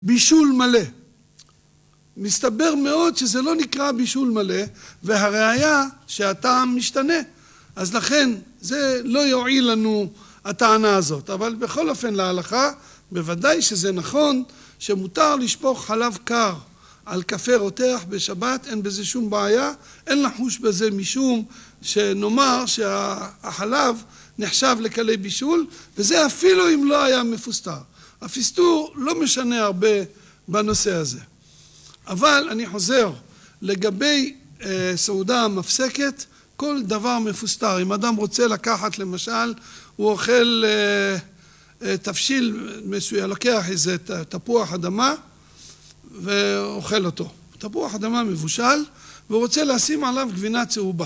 בישול מלא. מסתבר מאוד שזה לא נקרא בישול מלא, והראיה שהטעם משתנה. אז לכן זה לא יועיל לנו הטענה הזאת. אבל בכל אופן להלכה, בוודאי שזה נכון שמותר לשפוך חלב קר על קפה רותח בשבת, אין בזה שום בעיה, אין לחוש בזה משום שנאמר שהחלב נחשב לקלי בישול, וזה אפילו אם לא היה מפוסטר. הפסטור לא משנה הרבה בנושא הזה. אבל אני חוזר, לגבי סעודה מפסקת, כל דבר מפוסטר. אם אדם רוצה לקחת למשל, הוא אוכל תבשיל מסוים, לוקח איזה תפוח אדמה ואוכל אותו. תפוח אדמה מבושל, והוא רוצה לשים עליו גבינה צהובה.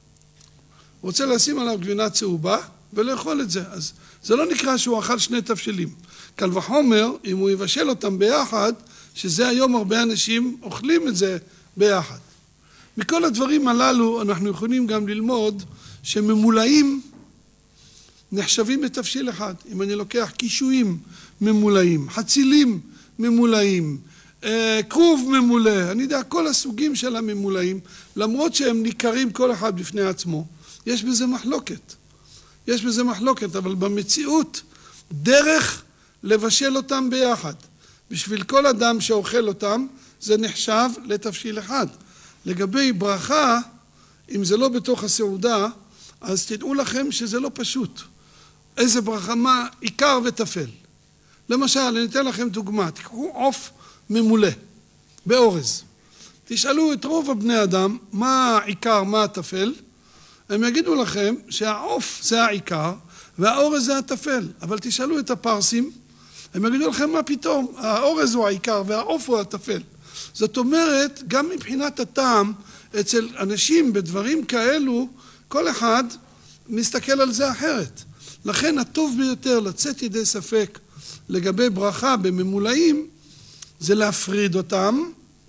הוא רוצה לשים עליו גבינה צהובה ולאכול את זה. אז זה לא נקרא שהוא אכל שני תבשילים. קל וחומר, אם הוא יבשל אותם ביחד, שזה היום הרבה אנשים אוכלים את זה ביחד. מכל הדברים הללו אנחנו יכולים גם ללמוד שממולאים נחשבים בתבשיל אחד. אם אני לוקח קישואים ממולאים, חצילים ממולאים, כרוב ממולא, אני יודע, כל הסוגים של הממולאים, למרות שהם ניכרים כל אחד בפני עצמו, יש בזה מחלוקת. יש בזה מחלוקת, אבל במציאות דרך לבשל אותם ביחד. בשביל כל אדם שאוכל אותם, זה נחשב לתבשיל אחד. לגבי ברכה, אם זה לא בתוך הסעודה, אז תדעו לכם שזה לא פשוט. איזה ברכה, מה עיקר וטפל. למשל, אני אתן לכם דוגמה, תקחו עוף ממולא, באורז. תשאלו את רוב הבני אדם, מה העיקר, מה הטפל? הם יגידו לכם שהעוף זה העיקר, והאורז זה הטפל. אבל תשאלו את הפרסים, הם יגידו לכם מה פתאום, האורז הוא העיקר והעוף הוא הטפל. זאת אומרת, גם מבחינת הטעם, אצל אנשים בדברים כאלו, כל אחד מסתכל על זה אחרת. לכן הטוב ביותר לצאת ידי ספק לגבי ברכה בממולאים, זה להפריד אותם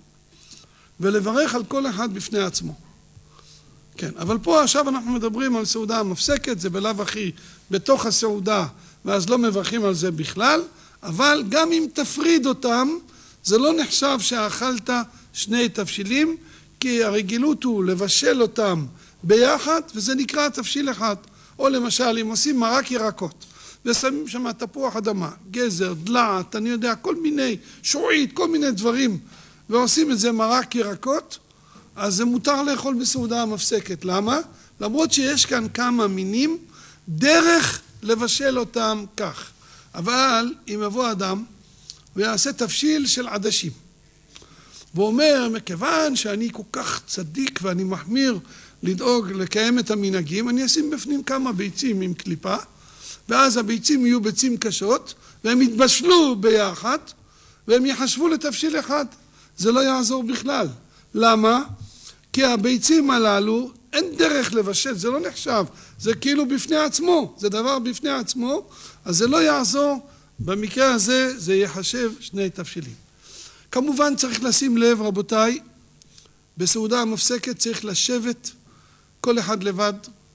ולברך על כל אחד בפני עצמו. כן, אבל פה עכשיו אנחנו מדברים על סעודה מפסקת, זה בלאו הכי בתוך הסעודה, ואז לא מברכים על זה בכלל, אבל גם אם תפריד אותם, זה לא נחשב שאכלת שני תבשילים, כי הרגילות הוא לבשל אותם ביחד, וזה נקרא תבשיל אחד. או למשל, אם עושים מרק ירקות, ושמים שם תפוח אדמה, גזר, דלעת, אני יודע, כל מיני, שועית, כל מיני דברים, ועושים את זה מרק ירקות, אז זה מותר לאכול בסעודה המפסקת. למה? למרות שיש כאן כמה מינים, דרך לבשל אותם כך. אבל אם יבוא אדם ויעשה תבשיל של עדשים, ואומר, מכיוון שאני כל כך צדיק ואני מחמיר לדאוג לקיים את המנהגים, אני אשים בפנים כמה ביצים עם קליפה, ואז הביצים יהיו ביצים קשות, והם יתבשלו ביחד, והם יחשבו לתבשיל אחד. זה לא יעזור בכלל. למה? כי הביצים הללו אין דרך לבשל, זה לא נחשב, זה כאילו בפני עצמו, זה דבר בפני עצמו, אז זה לא יעזור, במקרה הזה זה יחשב שני תבשילים. כמובן צריך לשים לב, רבותיי, בסעודה המפסקת צריך לשבת כל אחד לבד,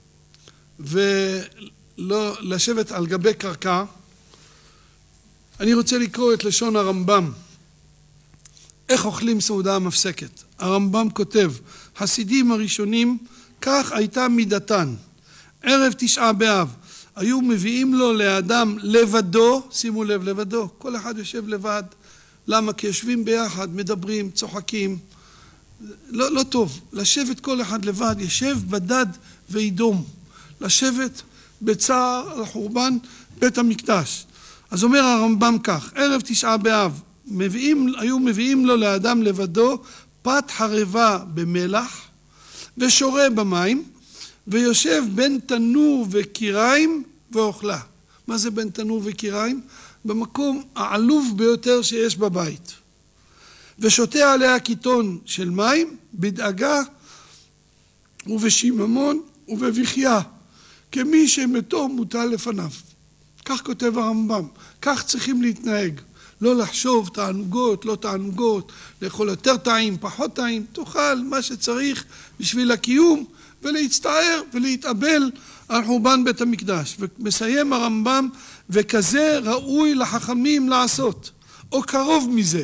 ולא לשבת על גבי קרקע. אני רוצה לקרוא את לשון הרמב"ם, איך אוכלים סעודה המפסקת. הרמב"ם כותב, חסידים הראשונים, כך הייתה מידתן. ערב תשעה באב, היו מביאים לו לאדם לבדו, שימו לב לבדו, כל אחד יושב לבד. למה? כי יושבים ביחד, מדברים, צוחקים. לא טוב, לשבת כל אחד לבד, ישב בדד וידום. לשבת בצער על חורבן בית המקדש. אז אומר הרמב"ם כך, ערב תשעה באב, היו מביאים לו לאדם לבדו פת חרבה במלח ושורה במים, ויושב בין תנור וקיריים ואוכלה. מה זה בין תנור וקיריים? במקום העלוב ביותר שיש בבית. ושותה עליה קיטון של מים בדאגה ובשיממון ובבכייה, כמי שמתו מוטל לפניו. כך כותב הרמב"ם, כך צריכים להתנהג. לא לחשוב תענוגות, לא תענוגות, לאכול יותר טעים, פחות טעים, תאכל מה שצריך בשביל הקיום, ולהצטער ולהתאבל על חורבן בית המקדש. ומסיים הרמב"ם, וכזה ראוי לחכמים לעשות. או קרוב מזה.